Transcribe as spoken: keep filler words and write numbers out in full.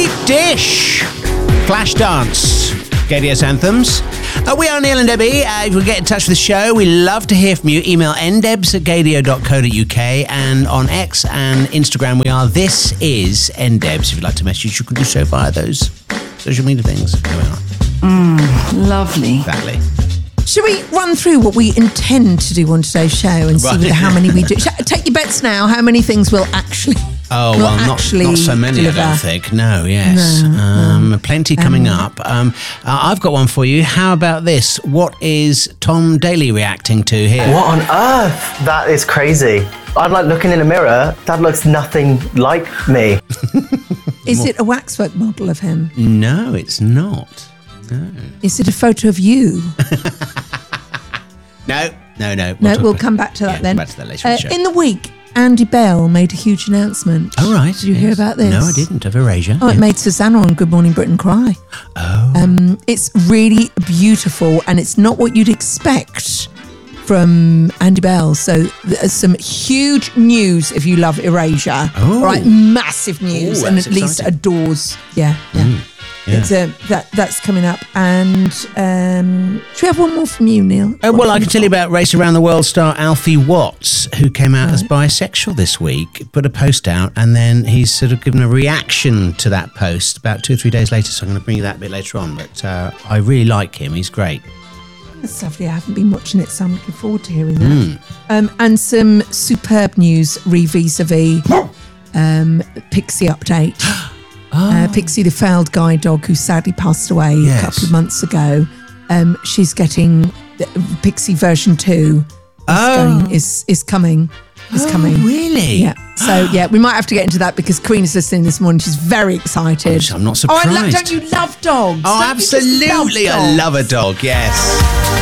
Deep Dish. Flashdance. Gaydios Anthems. Uh, we are Neil and Debbie. Uh, if you get in touch with the show, we love to hear from you. Email n debs at gaydio dot co dot uk, and on X and Instagram we are This Is ndebs. If you'd like to message, you can do so via those social media things. There we are. Mm, lovely. Exactly. Should we run through what we intend to do on today's show and Right. see how many we do? Shall- Take your bets now. How many things we'll actually Oh, we'll well, not, actually not so many, deliver? I don't think. No, yes. No, um, no. Plenty coming Um, up. Um, uh, I've got one for you. How about this? What is Tom Daly reacting to here? What on earth? That is crazy. I'm like looking in a mirror. That looks nothing like me. Is it a waxwork model of him? No, it's not. No. Is it a photo of you? No, no, no. No, talk we'll about- come back to that yeah, then. Come back to that later in Uh, the show. in the week, Andy Bell made a huge announcement. Oh, right. Did you hear yes. about this? No, I didn't. Of Erasure. Oh, it Yeah. made Susanna on Good Morning Britain cry. Oh. Um, it's really beautiful, and it's not what you'd expect from Andy Bell. So there's some huge news if you love Erasure. Oh. Right, massive news, Oh, and that's at least exciting. adores. Yeah, yeah. Mm, yeah. It's, uh, that that's coming up. And um, should we have one more from you, Neil? Uh, well, I can tell you about Race Around the World star Alfie Watts, who came out as Right. bisexual this week, put a post out, and then he's sort of given a reaction to that post about two or three days later, so I'm going to bring you that a bit later on. But uh, I really like him. He's great. That's lovely. I haven't been watching it, so I'm looking forward to hearing that. Mm. Um, and some superb news re vis-a-vis um, Pixie update. Oh. Uh, Pixie, the failed guide dog who sadly passed away Yes. a couple of months ago. Um, she's getting the Pixie version two. Is, Oh. going, is is coming. Is Oh, coming. really? Yeah. So yeah, we might have to get into that because Queen is listening this morning. She's very excited. I'm not Oh, I surprised. love, don't you love dogs? Oh, Don't you just love absolutely. I dogs? love a dog, yes.